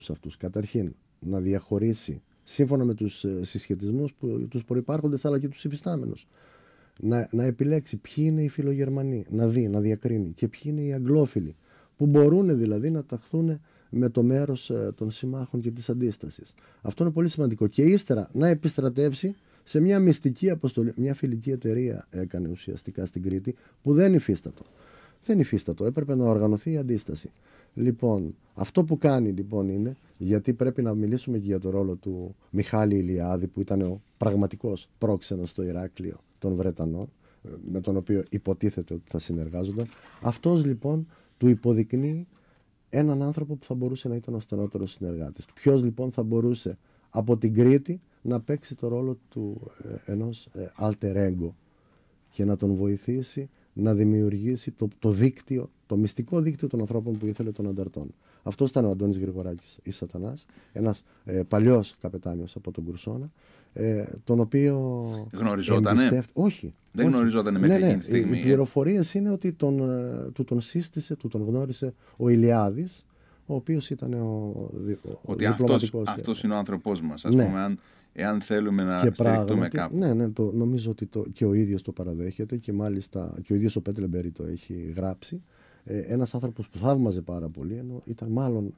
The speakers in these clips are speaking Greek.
αυτούς. Καταρχήν, να διαχωρίσει σύμφωνα με τους συσχετισμούς που τους προϋπάρχοντες αλλά και τους υφιστάμενους. Να επιλέξει ποιοι είναι οι φιλογερμανοί, να δει, να διακρίνει, και ποιοι είναι οι αγγλόφιλοι, που μπορούν δηλαδή να ταχθούν με το μέρος των συμμάχων και της αντίστασης. Αυτό είναι πολύ σημαντικό. Και ύστερα να επιστρατεύσει σε μια μυστική αποστολή. Μια φιλική εταιρεία έκανε ουσιαστικά στην Κρήτη που δεν υφίστατο. Δεν υφίστατο. Έπρεπε να οργανωθεί η αντίσταση. Λοιπόν, αυτό που κάνει λοιπόν είναι, γιατί πρέπει να μιλήσουμε και για το ρόλο του Μιχάλη Ηλιάδη, που ήταν ο πραγματικός πρόξενος στο Ηράκλειο των Βρετανών, με τον οποίο υποτίθεται ότι θα συνεργάζονταν. Αυτός λοιπόν του υποδεικνύει έναν άνθρωπο που θα μπορούσε να ήταν ο στενότερος συνεργάτης του. Ποιος λοιπόν θα μπορούσε από την Κρήτη να παίξει το ρόλο του ενός alter ego και να τον βοηθήσει να δημιουργήσει το δίκτυο, το μυστικό δίκτυο των ανθρώπων που ήθελε των ανταρτών. Αυτός ήταν ο Αντώνης Γρηγοράκης ή Σατανάς, ένας παλιός καπετάνιος από τον Κουρσώνα, τον οποίο γνωριζότανε. Όχι. Δεν γνωριζότανε μέχρι εκείνη τη στιγμή. Οι πληροφορίες είναι ότι τον σύστησε, τον γνώρισε ο Ηλιάδης, ο οποίος ήταν ο διπλωματικός. Αυτός είναι ο άνθρωπός μας, ας πούμε, εάν θέλουμε να στηριχτούμε κάπου. Ναι, νομίζω ότι και ο ίδιος το παραδέχεται και μάλιστα και ο ίδιος ο Πέτλε Μπέρι το έχει γράψει. Ένας άνθρωπος που θαύμαζε πάρα πολύ, ενώ ήταν μάλλον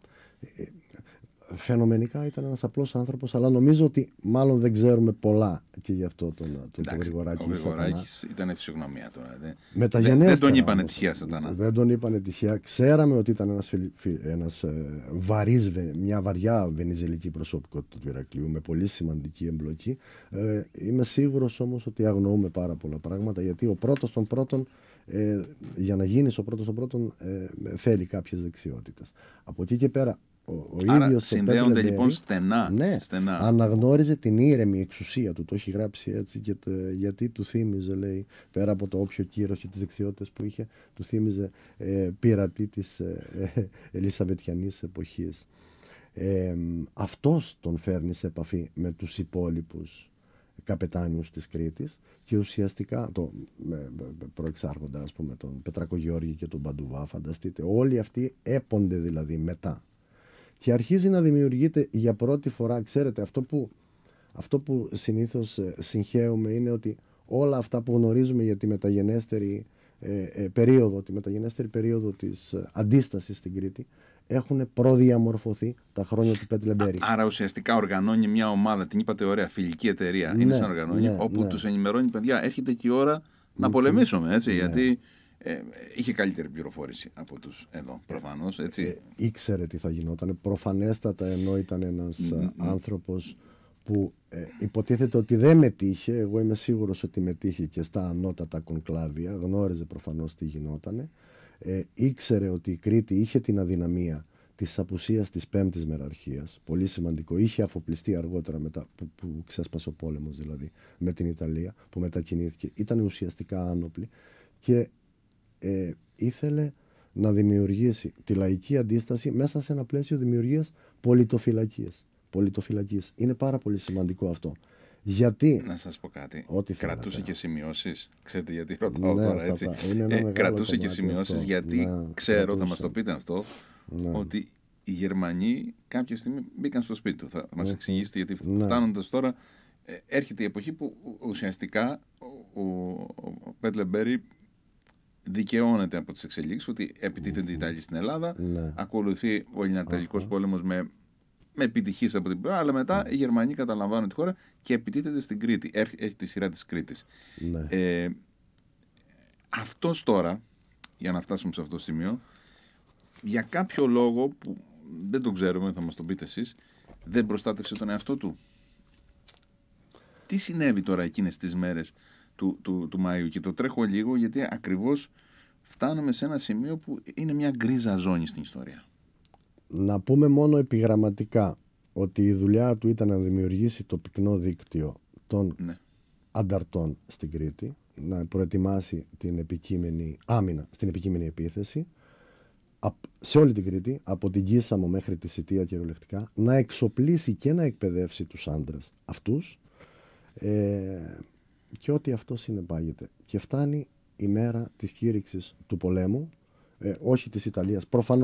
φαινομενικά ήταν ένας απλός άνθρωπος, αλλά νομίζω ότι μάλλον δεν ξέρουμε πολλά και γι' αυτό τον Γρηγοράκη. Ο Γρηγοράκης ήταν φυσιογνωμία τώρα. Δεν τον είπανε τυχαία Σατανά. Δεν τον είπανε τυχαία. Ξέραμε ότι ήταν μια βαριά βενιζελική προσωπικότητα του Ηρακλείου, με πολύ σημαντική εμπλοκή. Είμαι σίγουρος όμως ότι αγνοούμε πάρα πολλά πράγματα, γιατί ο πρώτος των πρώτων, για να γίνεις ο πρώτος των πρώτων, θέλει κάποιες δεξιότητες. Από εκεί και πέρα, άρα ίδιος συνδέονται λοιπόν στενά. Ναι, στενά. Αναγνώριζε την ήρεμη εξουσία του. Το έχει γράψει έτσι γιατί του θύμιζε, λέει, πέρα από το όποιο κύρος και τις δεξιότητες που είχε, του θύμιζε πειρατή της Ελισαβετιανής εποχής. Αυτός τον φέρνει σε επαφή με τους υπόλοιπους καπετάνιους της Κρήτης και ουσιαστικά προεξάρχοντα, ας πούμε, τον Πετρακογιώργη και τον Παντουβά, φανταστείτε, όλοι αυτοί έπονται δηλαδή μετά. Και αρχίζει να δημιουργείται για πρώτη φορά, ξέρετε, αυτό που συνήθως συγχαίουμε είναι ότι όλα αυτά που γνωρίζουμε για τη μεταγενέστερη περίοδο της αντίστασης στην Κρήτη έχουν προδιαμορφωθεί τα χρόνια του Πέτλε Μπέρι. Άρα ουσιαστικά οργανώνει μια ομάδα, την είπατε ωραία, φιλική εταιρεία, είναι σαν οργανώνει, όπου τους ενημερώνει, παιδιά, έρχεται και η ώρα να πολεμήσουμε, έτσι, γιατί είχε καλύτερη πληροφόρηση από τους εδώ, προφανώς, έτσι. Ήξερε τι θα γινόταν, προφανέστατα, ενώ ήταν ένας άνθρωπος που υποτίθεται ότι δεν μετήχε. Εγώ είμαι σίγουρος ότι μετήχε και στα ανώτατα κονκλάβια, γνώριζε προφανώς τι γινότανε. Ήξερε ότι η Κρήτη είχε την αδυναμία της απουσίας της πέμπτης μεραρχίας, πολύ σημαντικό. Είχε αφοπλιστεί αργότερα μετά που ξέσπασε ο πόλεμος, δηλαδή με την Ιταλία, που μετακινήθηκε, ήταν ουσιαστικά άνοπλη και ήθελε να δημιουργήσει τη λαϊκή αντίσταση μέσα σε ένα πλαίσιο δημιουργίας πολιτοφυλακής. Είναι πάρα πολύ σημαντικό αυτό. Γιατί, να σας πω κάτι, κρατούσε και σημειώσεις. Ξέρετε γιατί ρωτάω τώρα, έτσι. Κρατούσε και σημειώσεις γιατί ξέρω, θα μας το πείτε αυτό, ότι οι Γερμανοί κάποια στιγμή μπήκαν στο σπίτι του. Θα μας εξηγήσετε, γιατί φτάνοντας τώρα έρχεται η εποχή που ουσιαστικά ο Πέτλε Μπέρι δικαιώνεται από τις εξελίξεις ότι επιτίθενται οι Ιταλοί στην Ελλάδα, ακολουθεί ο Ελληνοταλικός πόλεμος με επιτυχίες από την πλευρά, αλλά μετά οι Γερμανοί καταλαμβάνουν τη χώρα και επιτίθεται στην Κρήτη. Έχει τη σειρά της Κρήτης. Αυτός τώρα, για να φτάσουμε σε αυτό το σημείο, για κάποιο λόγο που δεν το ξέρουμε, θα μας το πείτε εσείς, δεν προστάτευσε τον εαυτό του. Τι συνέβη τώρα εκείνες τις μέρες του Μαΐου? Και το τρέχω λίγο γιατί ακριβώς φτάνουμε σε ένα σημείο που είναι μια γκρίζα ζώνη στην ιστορία. Να πούμε μόνο επιγραμματικά ότι η δουλειά του ήταν να δημιουργήσει το πυκνό δίκτυο των ανταρτών στην Κρήτη, να προετοιμάσει την επικείμενη άμυνα στην επικείμενη επίθεση σε όλη την Κρήτη, από την Κίσαμο μέχρι τη Σιτία κυριολεκτικά, να εξοπλίσει και να εκπαιδεύσει τους άντρες αυτούς και ό,τι αυτό συνεπάγεται. Και φτάνει η μέρα της κήρυξης του πολέμου, όχι της Ιταλίας, προφανώς